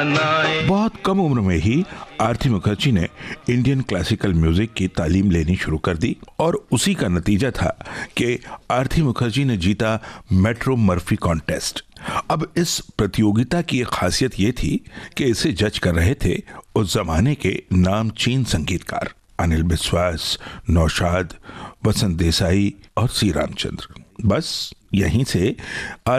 बनाए। बहुत कम उम्र में ही आरती मुखर्जी ने इंडियन क्लासिकल म्यूजिक की तालीम लेनी शुरू कर दी और उसी का नतीजा था कि आरती मुखर्जी ने जीता मेट्रो मर्फी कॉन्टेस्ट। अब इस प्रतियोगिता की एक खासियत ये थी कि इसे जज कर रहे थे उस जमाने के नामचीन संगीतकार अनिल बिस्वास, नौशाद, वसंत देसाई और सी रामचंद्र। बस यहीं से